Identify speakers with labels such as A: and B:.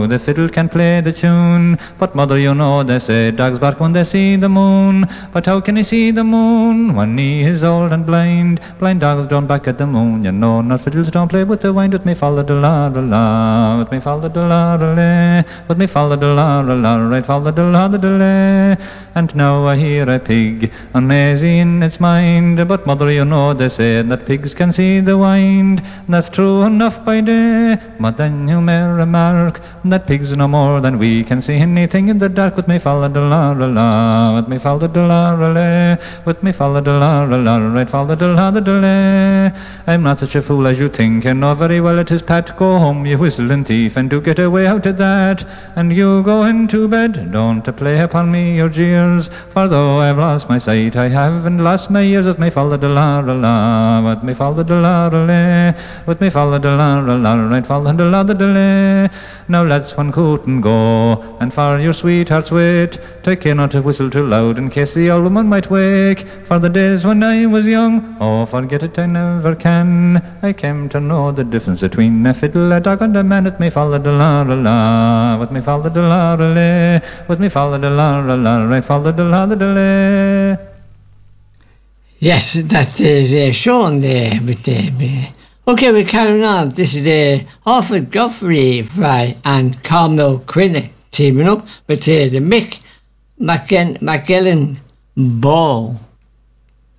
A: The fiddle can play the tune, but mother, you know, they say dogs bark when they see the moon. But how can he see the moon when he is old and blind? Blind dogs don't bark at the moon, you know. Not fiddles don't play with the wind. With me follow the la la la, with me follow the la la la, with me follow the la la la, right follow the la la la. And now I hear a pig uneasy in its mind. But mother, you know, they say that pigs can see the wind. That's true enough by day, but then you may remark that pigs no more than we can see anything in the dark. With me follow the la la la, with me follow the la la la, with me follow the la la la, right follow the la la la. I'm not such a fool as you think, you know very well it is Pat. Go home, you whistling thief, and do get away out of that. And you go into bed, don't play upon me your jeers, for though I've lost my sight, I haven't lost my ears. With me follow the la la la, with me follow the la la la, with me follow the la la la, right follow the la la la. Now let's one coot and go, and for your sweetheart's wait, take care not to whistle too loud in case the old woman might wake. For the days when I was young, oh forget it I never can, I came to know the difference between a fiddle, a dog and a man. With me follow the la la la, with me follow the la la la, with me follow the la la la, right follow the la la la.
B: Yes, that is Sean there with the okay, we're carrying on. This is Arthur Godfrey Fry and Carmel Quinn teaming up with the Mick McGillen Ball.